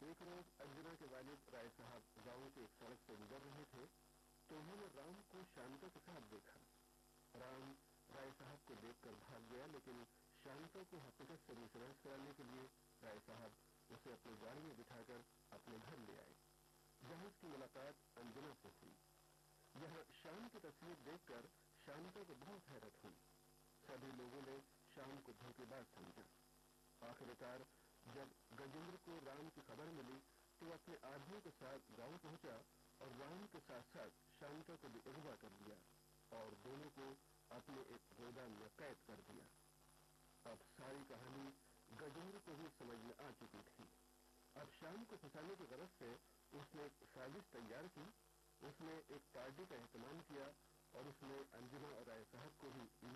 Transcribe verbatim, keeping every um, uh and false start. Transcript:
एक रोज अंजना के वालिद राय साहब गांव के एक सड़क से गुजर रहे थे तो उन्होंने राम को शांता के साथ देखा। राम राय साहब को देखकर भाग गया, लेकिन शांता को हकीकत से इंश्योरेंस कराने के लिए राय साहब उसे अपनी गाड़ी में बिठाकर अपने घर ले आए, जहां उसकी मुलाकात अंजना से हुई। यहाँ शाम की तस्वीर देखकर शांता को बहुत हैरत हुई। सभी लोगों ने शाम को धोखेबाज समझा। आखिरकार जब गजेंद्र को राम की खबर मिली तो वो अपने आदमियों के साथ गांव पहुंचा और राम के साथ साथ शांता को भी अगवा कर लिया और दोनों को अपने एक गोदाम में कैद कर दिया। अब सारी कहानी गजेंद्र को भी समझ में आ चुकी थी। अब शाम को फंसाने की गरज से उसने एक साजिश तैयार की। उसने एक पार्टी का एहतमाम किया और उसने अंजुना और राय साहब को भी